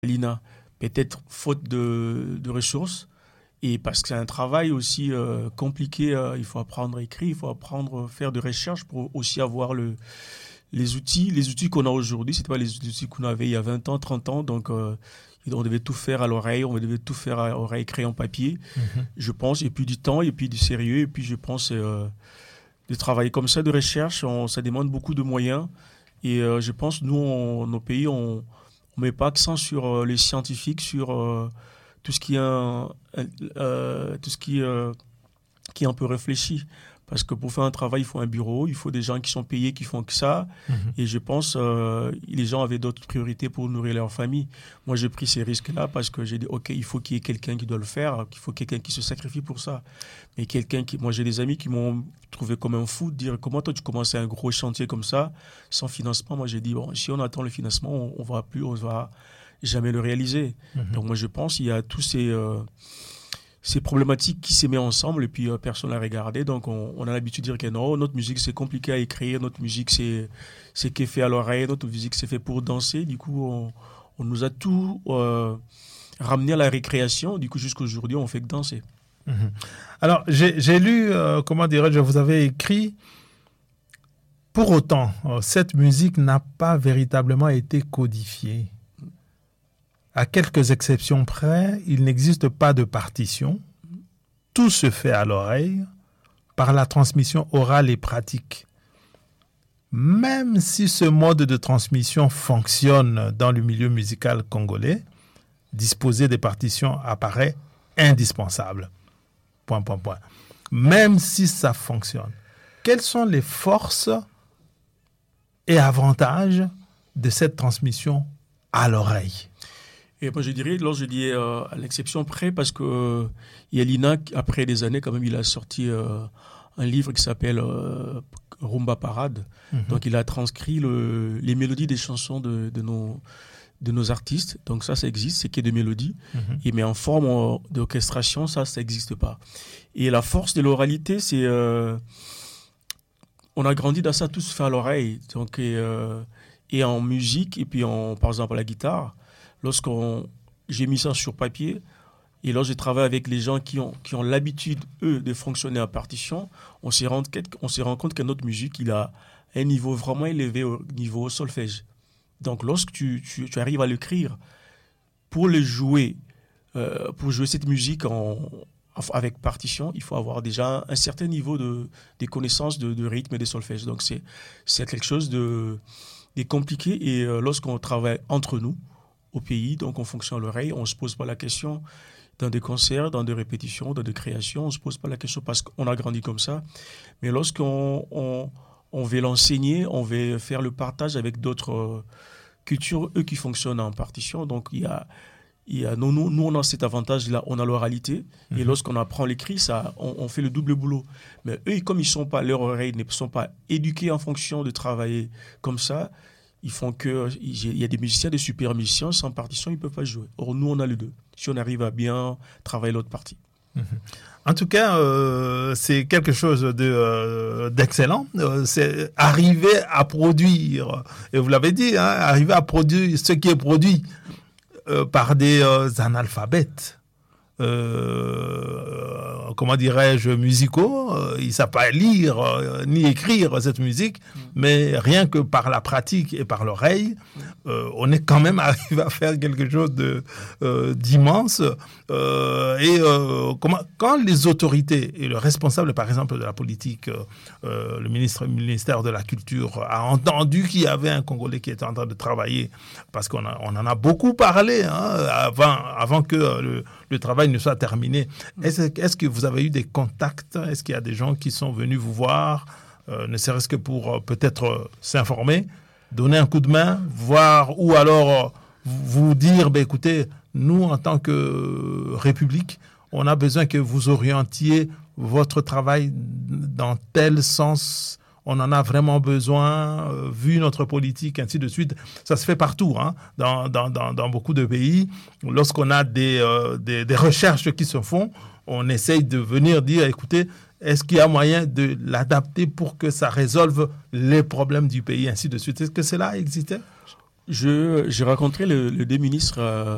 l'INA. Peut-être faute de ressources. Et parce que c'est un travail aussi compliqué, il faut apprendre à écrire, il faut apprendre à faire des recherches pour aussi avoir les outils. Les outils qu'on a aujourd'hui, c'était pas les outils qu'on avait il y a 20 ans, 30 ans. Donc, on devait tout faire à l'oreille, on devait tout faire à l'oreille, crayon, papier, je pense. Et puis du temps, et puis du sérieux. Et puis je pense de travailler comme ça, de recherche, ça demande beaucoup de moyens. Et je pense, nous, nos pays, on met pas accent sur les scientifiques, sur tout ce qui est un peu réfléchi. Parce que pour faire un travail, il faut un bureau, il faut des gens qui sont payés, qui font que ça. Et je pense les gens avaient d'autres priorités pour nourrir leur famille. Moi, j'ai pris ces risques-là parce que j'ai dit, OK, il faut qu'il y ait quelqu'un qui doit le faire, qu'il faut quelqu'un qui se sacrifie pour ça. Mais moi, j'ai des amis qui m'ont trouvé comme un fou de dire, comment toi, tu commences un gros chantier comme ça, sans financement. Moi, j'ai dit, bon, si on attend le financement, on va jamais le réaliser. Donc, moi, je pense qu'il y a tous ces problématiques qui se mettent ensemble et puis personne n'a regardé. Donc, on a l'habitude de dire que non, notre musique, c'est compliqué à écrire. Notre musique, c'est qui est fait à l'oreille. Notre musique, c'est fait pour danser. Du coup, on nous a tout ramené à la récréation. Du coup, jusqu'à aujourd'hui, on fait que danser. Alors, j'ai lu, comment dirais-je, vous avez écrit, pour autant, cette musique n'a pas véritablement été codifiée. À quelques exceptions près, il n'existe pas de partition. Tout se fait à l'oreille par la transmission orale et pratique. Même si ce mode de transmission fonctionne dans le milieu musical congolais, disposer des partitions apparaît indispensable. Point. Même si ça fonctionne, quelles sont les forces et avantages de cette transmission à l'oreille? Et moi, je dirais, je dis à l'exception près, parce que Yelina, après des années, quand même, il a sorti un livre qui s'appelle Rumba Parade. Donc, il a transcrit les mélodies des chansons de nos artistes. Donc, ça existe, c'est qu'il y a des mélodies. Mais en forme d'orchestration, ça n'existe pas. Et la force de l'oralité, c'est... on a grandi dans ça, tout se fait à l'oreille. Donc, et en musique, et puis par exemple à la guitare, j'ai mis ça sur papier, et lorsque j'ai travaillé avec les gens qui ont l'habitude, eux, de fonctionner à partition, on s'est rendu compte que notre musique, il a un niveau vraiment élevé au niveau solfège. Donc, lorsque tu arrives à l'écrire, pour jouer cette musique avec partition, il faut avoir déjà un certain niveau de connaissances de rythme et de solfège. Donc, c'est quelque chose de compliqué, et lorsqu'on travaille entre nous, au pays, donc on fonctionne à l'oreille, on ne se pose pas la question dans des concerts, dans des répétitions, dans des créations, on ne se pose pas la question parce qu'on a grandi comme ça. Mais lorsqu'on veut l'enseigner, on veut faire le partage avec d'autres cultures, eux qui fonctionnent en partition, donc nous on a cet avantage-là, on a l'oralité, et lorsqu'on apprend l'écrit, on fait le double boulot. Mais eux, comme leurs oreilles ne sont pas éduquées en fonction de travailler comme ça, ils font il y a des musiciens, des super musiciens, sans partition, ils ne peuvent pas jouer. Or, nous, on a les deux, si on arrive à bien travailler l'autre partie. En tout cas, c'est quelque chose d'excellent. C'est arriver à produire, et vous l'avez dit, arriver à produire ce qui est produit par des analphabètes. Comment dirais-je, musicaux, ils ne savent pas lire ni écrire cette musique, mais rien que par la pratique et par l'oreille, on est quand même arrivé à faire quelque chose d'immense. Quand les autorités et le responsable, par exemple, de la politique, le ministère de la Culture, a entendu qu'il y avait un Congolais qui était en train de travailler, parce qu'on en a beaucoup parlé avant que le travail ne soit terminé. Est-ce que vous avez eu des contacts? Est-ce qu'il y a des gens qui sont venus vous voir, ne serait-ce que pour peut-être s'informer, donner un coup de main, voir, ou alors vous dire, écoutez, nous, en tant que République, on a besoin que vous orientiez votre travail dans tel sens, on en a vraiment besoin, vu notre politique, ainsi de suite. Ça se fait partout, dans beaucoup de pays. Lorsqu'on a des recherches qui se font, on essaye de venir dire, écoutez, est-ce qu'il y a moyen de l'adapter pour que ça résolve les problèmes du pays, ainsi de suite. Est-ce que cela existait? J'ai rencontré les deux ministres